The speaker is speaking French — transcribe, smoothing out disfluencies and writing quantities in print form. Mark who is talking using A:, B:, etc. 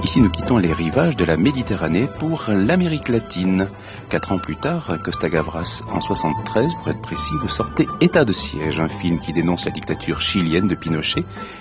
A: Ici, nous quittons les rivages de la Méditerranée pour l'Amérique latine. 4 ans plus tard, Costa Gavras, en 73, pour être précis, vous sortez État de siège, un film qui dénonce la dictature chilienne de Pinochet